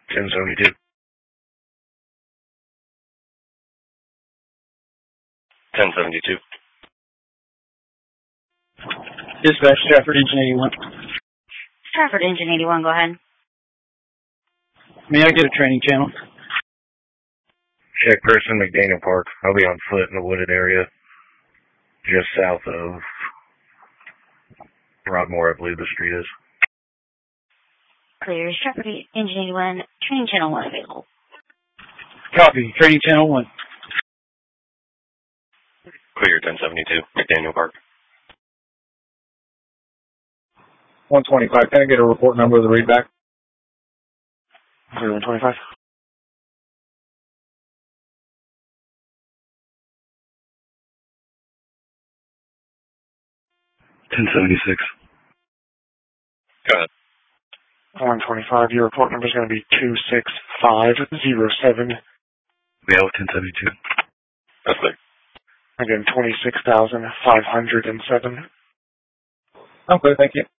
1072. 1072. Dispatch, Stratford Engine 81. Stratford Engine 81, go ahead. May I get a training channel? Check person, McDaniel Park. I'll be on foot in the wooded area, just south of Rodmore, I believe the street is. Clear. Stratford Engine 81, training channel 1 available. Copy. Training channel 1. Clear, 1072, McDaniel Park. 125. Can I get a report number of the readback? Clear, 125. 1076. Go ahead. 125, your report number is going to be 26507. Yeah, 1072. That's clear. Again, 26,507. I'm clear, thank you.